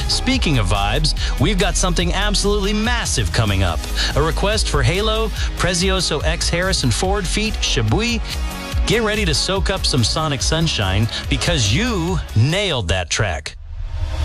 Speaking of vibes, we've got something absolutely massive coming up. A request for Halo, Prezioso X Harrison Ford feat. Shabui. Get ready to soak up some Sonic Sunshine because you nailed that track.